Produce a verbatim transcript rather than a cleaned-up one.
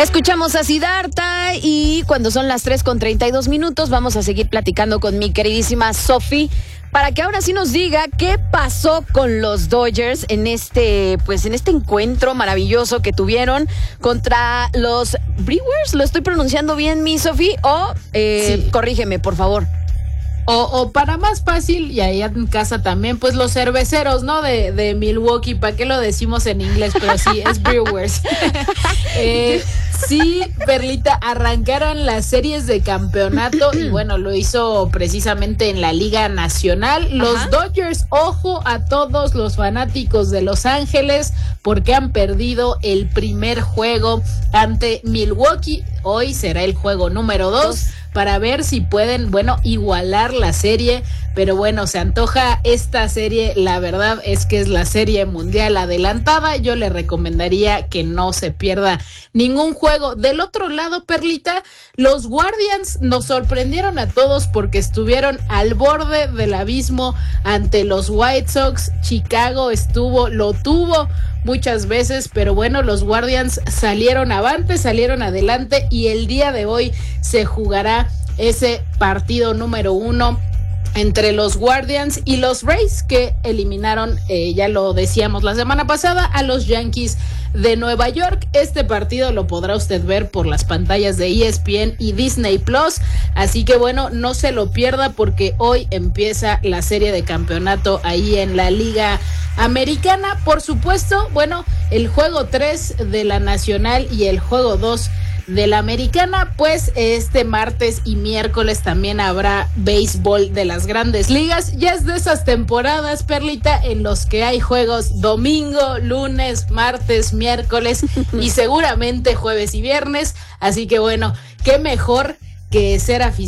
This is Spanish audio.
Escuchamos a Siddhartha y cuando son las tres con treinta y dos minutos vamos a seguir platicando con mi queridísima Sofi para que ahora sí nos diga qué pasó con los Dodgers en este, pues en este encuentro maravilloso que tuvieron contra los Brewers. ¿Lo estoy pronunciando bien, mi Sofi? O eh, sí. Corrígeme, por favor. O, o para más fácil, y allá en casa también, pues los cerveceros, ¿no? De, de Milwaukee, ¿para qué lo decimos en inglés? Pero sí, es Brewers. eh, sí, Perlita, arrancaron las series de campeonato y bueno, lo hizo precisamente en la Liga Nacional. Los Ajá. Dodgers, ojo a todos los fanáticos de Los Ángeles, porque han perdido el primer juego ante Milwaukee. Hoy será el juego número dos. Para ver si pueden, bueno, igualar la serie, pero bueno, se antoja esta serie, la verdad es que es la serie mundial adelantada, yo le recomendaría que no se pierda ningún juego. Del otro lado, Perlita, los Guardians nos sorprendieron a todos porque estuvieron al borde del abismo ante los White Sox. Chicago estuvo, lo tuvo muchas veces, pero bueno, los Guardians salieron avante, salieron adelante y el día de hoy se jugará ese partido número uno entre los Guardians y los Rays, que eliminaron, eh, ya lo decíamos la semana pasada, a los Yankees de Nueva York. Este partido lo podrá usted ver por las pantallas de E S P N y Disney Plus, así que bueno, no se lo pierda porque hoy empieza la serie de campeonato ahí en la Liga Americana. Por supuesto, bueno, el juego tres de la Nacional y el juego dos de la Americana, pues este martes y miércoles también habrá béisbol de las Grandes Ligas. Ya es de esas temporadas, Perlita, en los que hay juegos domingo, lunes, martes, miércoles y seguramente jueves y viernes, así que bueno, qué mejor que ser aficionado